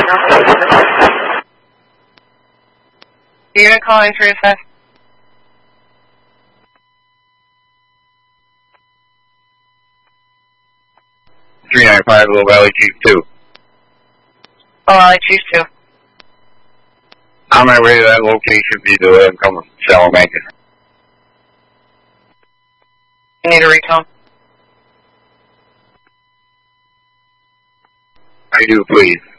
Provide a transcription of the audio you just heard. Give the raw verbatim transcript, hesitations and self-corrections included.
Unit calling to reassess. three nine five, Little Valley Chief two. Oh, I choose two. On my way to that location, be the way I'm coming from Salamanca. You need a recon? I do, please.